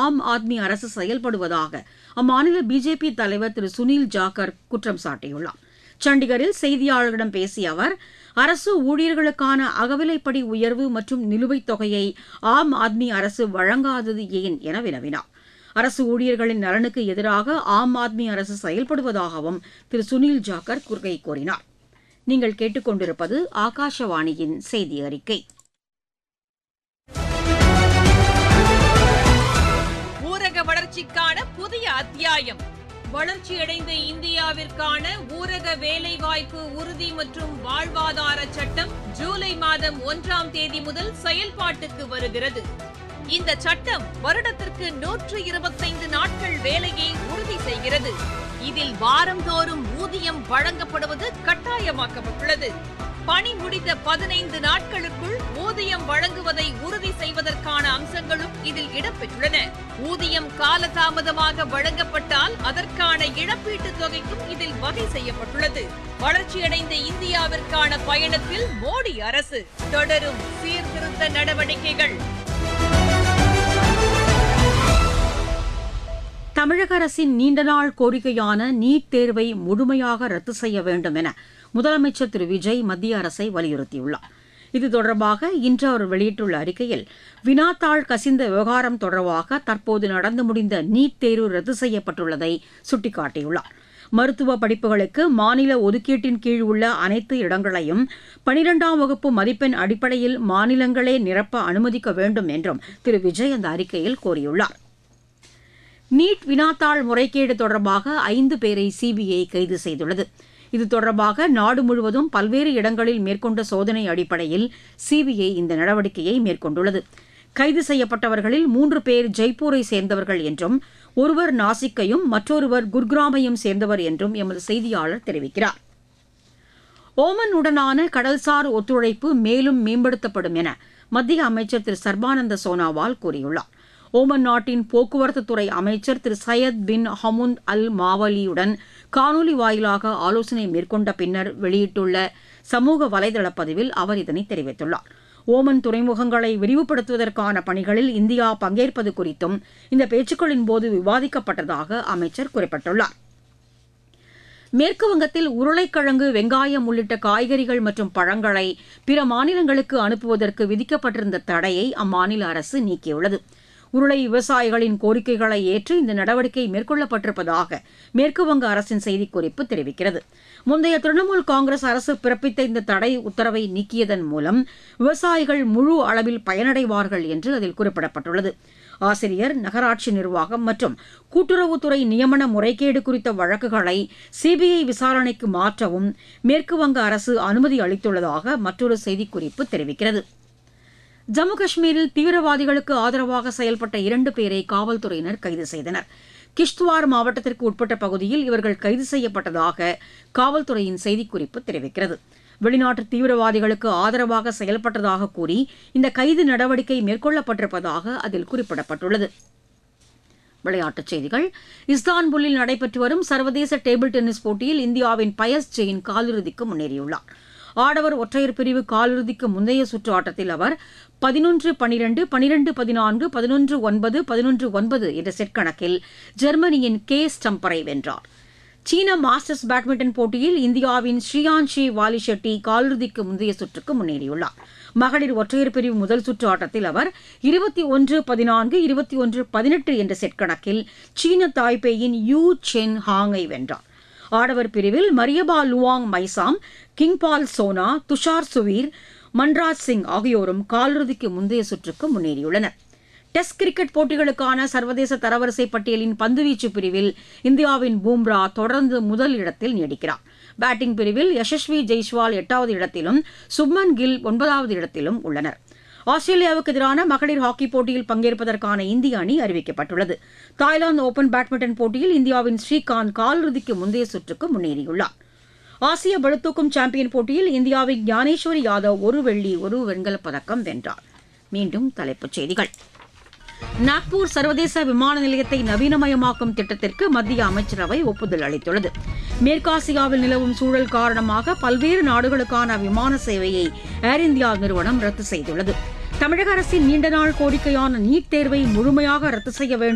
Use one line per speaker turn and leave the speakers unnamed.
ஆம் ஆத்மி அரசு செயல்படுவதாக அம்மாநில பிஜேபி தலைவர் திரு சுனில் ஜாக்கர் குற்றம் சாட்டியுள்ளார். சண்டிகரில் செய்தியாளர்களிடம் பேசிய அவர், அரசு ஊழியர்களுக்கான அகவிலைப்படி உயர்வு மற்றும் நிலுவைத் தொகையை ஆம் ஆத்மி அரசு வழங்காதது ஏன் என வினவினார். அரசு ஊழியர்களின் நலனுக்கு எதிராக ஆம் ஆத்மி அரசு செயல்படுவதாகவும் திரு சுனில் ஜாக்கர் குறை கூறினார். நீங்கள் கேட்டுக்கொண்டிருப்பது ஆகாஷவாணியின் செய்தி அறிக்கை.
ஊரக வளர்ச்சிக்கான புதிய அத்தியாயம். வளர்ச்சியடைந்த இந்தியாவிற்கான ஊரக வேலைவாய்ப்பு உறுதி மற்றும் வாழ்வாதார சட்டம் ஜூலை மாதம் 1ஆம் தேதி முதல் செயல்பாட்டுக்கு வருகிறது. இந்த சட்டம் வருடத்திற்கு 125 நாட்கள் வேலையை உறுதி செய்கிறது. இதில் வாரந்தோறும் ஊதியம் வழங்கப்படுவது கட்டாயமாக்கப்பட்டுள்ளது. பணி முடித்த 15 நாட்களுக்குள் ஊதியம் வழங்குவதை உறுதி செய்வதற்கான அம்சங்களும் இதில் இடம்பெற்றுள்ளன. ஊதியம் காலதாமதமாக வழங்கப்பட்டால் அதற்கான இழப்பீட்டுத் தொகைக்கும் இதில் வகை செய்யப்பட்டுள்ளது. வளர்ச்சியடைந்த இந்தியாவிற்கான பயணத்தில் மோடி அரசு தொடரும் சீர்திருத்த நடவடிக்கைகள்.
தமிழக அரசின் நீண்டநாள் கோரிக்கையான நீட் தேர்வை முழுமையாக ரத்து செய்ய வேண்டும் என முதலமைச்சர் திரு விஜய் மத்திய அரசை வலியுறுத்தியுள்ளார். இது தொடர்பாக இன்று அவர் வெளியிட்டுள்ள அறிக்கையில், வினாத்தாள் கசிந்த விவகாரம் தொடர்பாக தற்போது நடந்து முடிந்த நீட் தேர்வு ரத்து செய்யப்பட்டுள்ளதை சுட்டிக்காட்டியுள்ளார். மருத்துவ படிப்புகளுக்கு மாநில ஒதுக்கீட்டின் கீழ் உள்ள அனைத்து இடங்களையும் 12ஆம் வகுப்பு மதிப்பெண் அடிப்படையில் மாநிலங்களே நிரப்ப அனுமதிக்க வேண்டும் என்றும் திரு விஜய் அந்த அறிக்கையில் கோரியுள்ளார். நீட் வினாத்தாள் முறைகேடு தொடர்பாக 5 பேரை சிபிஐ கைது செய்துள்ளது. இது தொடர்பாக நாடு முழுவதும் பல்வேறு இடங்களில் மேற்கொண்ட சோதனை அடிப்படையில் சிபிஐ இந்த நடவடிக்கையை மேற்கொண்டுள்ளது. கைது செய்யப்பட்டவர்களில் 3 பேர் ஜெய்ப்பூரை சேர்ந்தவர்கள் என்றும், ஒருவர் நாசிக்கையும் மற்றொருவர் குர்கிராமையும் சேர்ந்தவர் என்றும் எமது செய்தியாளர் தெரிவிக்கிறார். ஓமனுடனான கடல்சார் ஒத்துழைப்பு மேலும் மேம்படுத்தப்படும் என மத்திய அமைச்சர் திரு சர்பானந்த சோனாவால் கூறியுள்ளார். ஓமன் நாட்டின் போக்குவரத்துத்துறை அமைச்சர் திரு சையத் பின் ஹமுத் அல் மாவலியுடன் காணொலி வாயிலாக ஆலோசனை மேற்கொண்ட பின்னர் வெளியிட்டுள்ள சமூக வலைதள பதிவில் அவர் இதனை தெரிவித்துள்ளார். ஓமன் துறைமுகங்களை விரிவுபடுத்துவதற்கான பணிகளில் இந்தியா பங்கேற்பது குறித்தும் இந்த பேச்சுக்களின் போது விவாதிக்கப்பட்டதாக அமைச்சர் குறிப்பிட்டுள்ளார். மேற்குவங்கத்தில் உருளைக்கிழங்கு, வெங்காயம் உள்ளிட்ட காய்கறிகள் மற்றும் பழங்களை பிற மாநிலங்களுக்கு அனுப்புவதற்கு விதிக்கப்பட்டிருந்த தடையை அம்மாநில அரசு நீக்கியுள்ளது. உருளை விவசாயிகளின் கோரிக்கைகளை ஏற்று இந்த நடவடிக்கை மேற்கொள்ளப்பட்டிருப்பதாக மேற்குவங்க அரசின் செய்திக்குறிப்பு தெரிவிக்கிறது. முந்தைய திரிணாமுல் காங்கிரஸ் அரசு பிறப்பித்த இந்த தடை உத்தரவை நீக்கியதன் மூலம் விவசாயிகள் முழு அளவில் பயனடைவார்கள் என்று அதில் குறிப்பிடப்பட்டுள்ளது. ஆசிரியர், நகராட்சி நிர்வாகம் மற்றும் கூட்டுறவுத்துறை நியமன முறைகேடு குறித்த வழக்குகளை சிபிஐ விசாரணைக்கு மாற்றவும் மேற்குவங்க அரசு அனுமதி அளித்துள்ளதாக மற்றொரு செய்திக்குறிப்பு தெரிவிக்கிறது. ஜம்மு காஷ்மீரில் தீவிரவாதிகளுக்கு ஆதரவாக செயல்பட்ட 2 பேரை காவல்துறையினர் கைது செய்தனர். கிஷ்துவார் மாவட்டத்திற்கு உட்பட்ட பகுதியில் இவர்கள் கைது செய்யப்பட்டதாக காவல்துறையின் செய்திக்குறிப்பு தெரிவிக்கிறது. வெளிநாட்டு தீவிரவாதிகளுக்கு ஆதரவாக செயல்பட்டதாக கூறி இந்த கைது நடவடிக்கை மேற்கொள்ளப்பட்டிருப்பதாக அதில் குறிப்பிடப்பட்டுள்ளது. விளையாட்டுச் செய்திகள். இஸ்தான்புல்லில் நடைபெற்று வரும் சர்வதேச டேபிள் டென்னிஸ் போட்டியில் இந்தியாவின் பயஸ் ஜெயின் காலிறுதிக்கு முன்னேறியுள்ளார். ஆடவர் ஒற்றையர் பிரிவு காலிறுதிக்கு முந்தைய சுற்று ஆட்டத்தில் அவர் 11-12, 12-14, 11-9, 11-9 என்ற செட் கணக்கில் ஜெர்மனியின் கே ஸ்டம்பரை வென்றார். சீன மாஸ்டர்ஸ் பேட்மிண்டன் போட்டியில் இந்தியாவின் ஸ்ரீயான்ஷி வாலி ஷெட்டி காலிறுதிக்கு முந்தைய சுற்றுக்கு முன்னேறியுள்ளார். மகளிர் ஒற்றையர் பிரிவு முதல் சுற்று ஆட்டத்தில் அவர் 21-14, 21-18 என்ற செட் கணக்கில் சீன தாய்பேயின் யூ சென் ஹாங்கை வென்றார். ஆடவர் பிரிவில் மரியபா லுவாங் மைசாம், கிங்பால் சோனா, துஷார் சுவீர், மன்ராஜ் சிங் ஆகியோரும் காலிறுதிக்கு முந்தைய சுற்றுக்கு முன்னேறியுள்ளனர். டெஸ்ட் கிரிக்கெட் போட்டிகளுக்கான சர்வதேச தரவரிசை பட்டியலின் பந்துவீச்சு பிரிவில் இந்தியாவின் பூம்ரா தொடர்ந்து முதல் இடத்தில் நீடிக்கிறார். பேட்டிங் பிரிவில் யசஸ்வி ஜெய்ஸ்வால் 8வது இடத்திலும் சுப்மன் கில் 9வது இடத்திலும் உள்ளனர். ஆஸ்திரேலியாவுக்கு எதிரான மகளிர் ஹாக்கி போட்டியில் பங்கேற்பதற்கான இந்திய அணி அறிவிக்கப்பட்டுள்ளது. தாய்லாந்து ஓபன் பேட்மிண்டன் போட்டியில் இந்தியாவின் ஸ்ரீகாந்த் காலிறுதிக்கு முந்தைய சுற்றுக்கு முன்னேறியுள்ளார். ஆசிய பளுதூக்கும் சாம்பியன் போட்டியில் இந்தியாவின் ஞானேஸ்வரி யாதவ் 1 வெள்ளி 1 வெண்கலப் பதக்கம் வென்றார். மீண்டும் தலைப்புச் செய்திகள். நாக்பூர் சர்வதேச விமான நிலையத்தை நவீனமயமாக்கும் திட்டத்திற்கு மத்திய அமைச்சரவை ஒப்புதல் அளித்துள்ளது. மேற்காசியாவில் நிலவும் சூழல் காரணமாக பல்வேறு நாடுகளுக்கான விமான சேவையை ஏர் இந்தியா நிறுவனம் ரத்து செய்துள்ளது. தமிழக அரசின் நீண்ட நாள் கோரிக்கையான நீட் தேர்வை முழுமையாக ரத்து செய்ய வேண்டும்